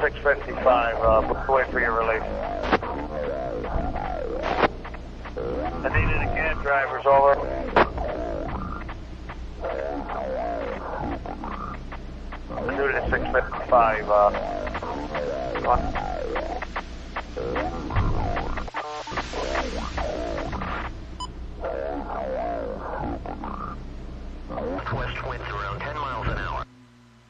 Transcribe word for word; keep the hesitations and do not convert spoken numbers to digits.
six fifty-five, uh, wait for your release. I need it again, drivers, over. I do it at six fifty-five, uh, one.